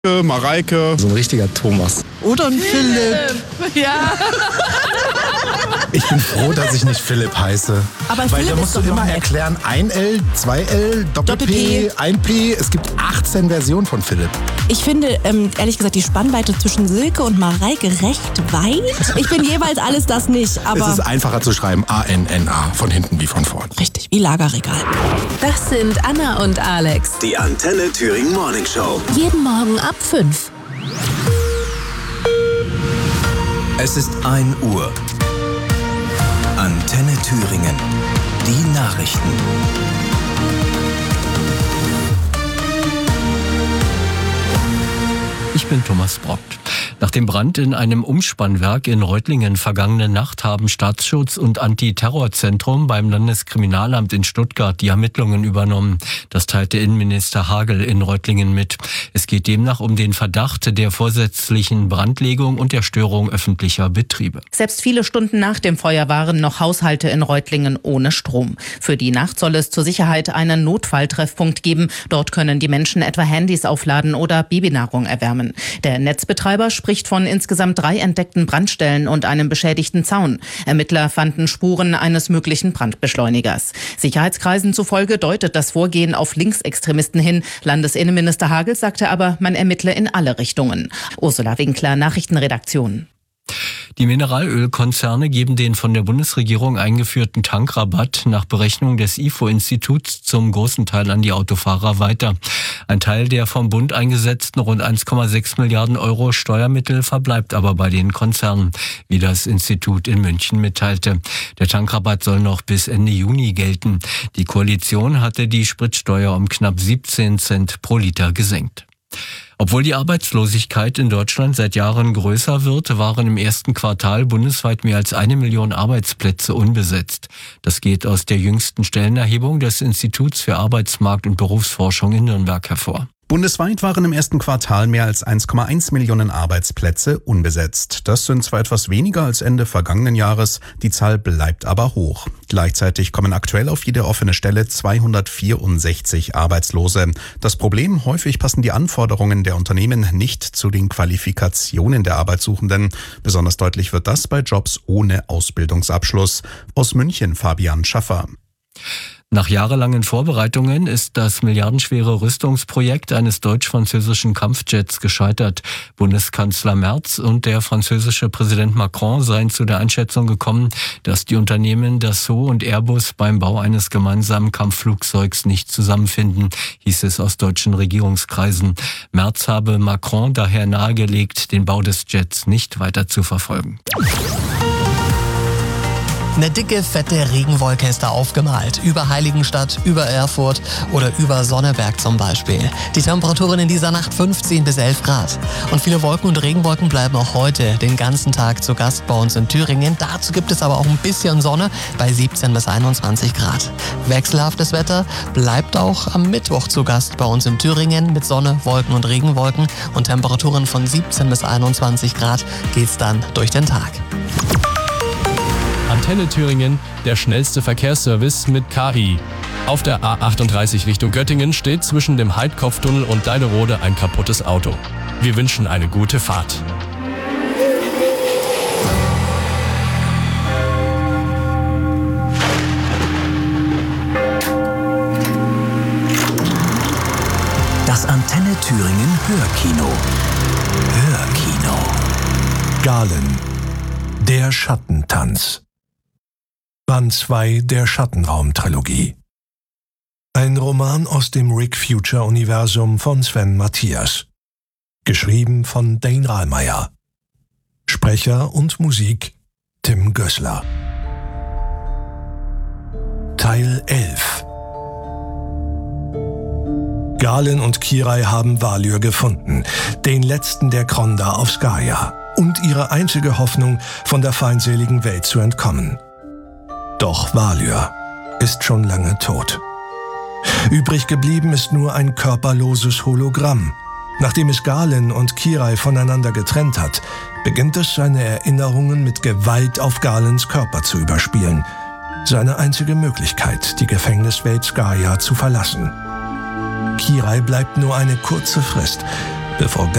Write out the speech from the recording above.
Mareike. So ein richtiger Thomas. Oder ein Philipp. Ja. Ich bin froh, dass ich nicht Philipp heiße. Aber Weil Philipp da ist musst du doch immer noch nett. erklären, ein L, 2 L, Doppel-P, Doppel-P. ein P. Es gibt 18 Versionen von Philipp. Ich finde, ehrlich gesagt, die Spannweite zwischen Silke und Mareike recht weit. Ich bin jeweils alles das nicht, Es aber... ist einfacher zu schreiben, A-N-N-A, von hinten wie von vorn. Richtig, wie Lagerregal. Das sind Anna und Alex. Die Antenne Thüringen Morning Show. Jeden Morgen ab 5. Es ist 1 Uhr. Antenne Thüringen. Die Nachrichten. Ich bin Thomas Brockt. Nach dem Brand in einem Umspannwerk in Reutlingen vergangene Nacht haben Staatsschutz und Antiterrorzentrum beim Landeskriminalamt in Stuttgart die Ermittlungen übernommen. Das teilte Innenminister Hagel in Reutlingen mit. Es geht demnach um den Verdacht der vorsätzlichen Brandlegung und der Störung öffentlicher Betriebe. Selbst viele Stunden nach dem Feuer waren noch Haushalte in Reutlingen ohne Strom. Für die Nacht soll es zur Sicherheit einen Notfalltreffpunkt geben. Dort können die Menschen etwa Handys aufladen oder Babynahrung erwärmen. Der Netzbetreiber spricht von insgesamt 3 entdeckten Brandstellen und einem beschädigten Zaun. Ermittler fanden Spuren eines möglichen Brandbeschleunigers. Sicherheitskreisen zufolge deutet das Vorgehen auf Linksextremisten hin. Landesinnenminister Hagel sagte aber, man ermittle in alle Richtungen. Ursula Winkler, Nachrichtenredaktion. Die Mineralölkonzerne geben den von der Bundesregierung eingeführten Tankrabatt nach Berechnung des IFO-Instituts zum großen Teil an die Autofahrer weiter. Ein Teil der vom Bund eingesetzten rund 1,6 Milliarden Euro Steuermittel verbleibt aber bei den Konzernen, wie das Institut in München mitteilte. Der Tankrabatt soll noch bis Ende Juni gelten. Die Koalition hatte die Spritsteuer um knapp 17 Cent pro Liter gesenkt. Obwohl die Arbeitslosigkeit in Deutschland seit Jahren größer wird, waren im ersten Quartal bundesweit mehr als 1 Million Arbeitsplätze unbesetzt. Das geht aus der jüngsten Stellenerhebung des Instituts für Arbeitsmarkt- und Berufsforschung in Nürnberg hervor. Bundesweit waren im ersten Quartal mehr als 1,1 Millionen Arbeitsplätze unbesetzt. Das sind zwar etwas weniger als Ende vergangenen Jahres, die Zahl bleibt aber hoch. Gleichzeitig kommen aktuell auf jede offene Stelle 264 Arbeitslose. Das Problem: häufig passen die Anforderungen der Unternehmen nicht zu den Qualifikationen der Arbeitssuchenden. Besonders deutlich wird das bei Jobs ohne Ausbildungsabschluss. Aus München Fabian Schaffer. Nach jahrelangen Vorbereitungen ist das milliardenschwere Rüstungsprojekt eines deutsch-französischen Kampfjets gescheitert. Bundeskanzler Merz und der französische Präsident Macron seien zu der Einschätzung gekommen, dass die Unternehmen Dassault und Airbus beim Bau eines gemeinsamen Kampfflugzeugs nicht zusammenfinden, hieß es aus deutschen Regierungskreisen. Merz habe Macron daher nahegelegt, den Bau des Jets nicht weiter zu verfolgen. Eine dicke, fette Regenwolke ist da aufgemalt. Über Heiligenstadt, über Erfurt oder über Sonneberg zum Beispiel. Die Temperaturen in dieser Nacht 15 bis 11 Grad. Und viele Wolken und Regenwolken bleiben auch heute den ganzen Tag zu Gast bei uns in Thüringen. Dazu gibt es aber auch ein bisschen Sonne bei 17 bis 21 Grad. Wechselhaftes Wetter bleibt auch am Mittwoch zu Gast bei uns in Thüringen mit Sonne, Wolken und Regenwolken. Und Temperaturen von 17 bis 21 Grad geht's dann durch den Tag. Antenne Thüringen, der schnellste Verkehrsservice mit KI. Auf der A38 Richtung Göttingen steht zwischen dem Heidkopftunnel und Deiderode ein kaputtes Auto. Wir wünschen eine gute Fahrt. Das Antenne Thüringen Hörkino. Hörkino. Galen. Der Schattentanz. Band 2 der Schattenraum-Trilogie. Ein Roman aus dem Rick Future-Universum von Sven Mathias. Geschrieben von Dane Rahlmeier. Sprecher und Musik Tim Gößler. Teil 11. Galen und Kirai haben Valyr gefunden, den letzten der Kronda auf Skaja, und ihre einzige Hoffnung, von der feindseligen Welt zu entkommen. Doch Valyr ist schon lange tot. Übrig geblieben ist nur ein körperloses Hologramm. Nachdem es Galen und Kirai voneinander getrennt hat, beginnt es, seine Erinnerungen mit Gewalt auf Galens Körper zu überspielen. Seine einzige Möglichkeit, die Gefängniswelt Skaja zu verlassen. Kirai bleibt nur eine kurze Frist, bevor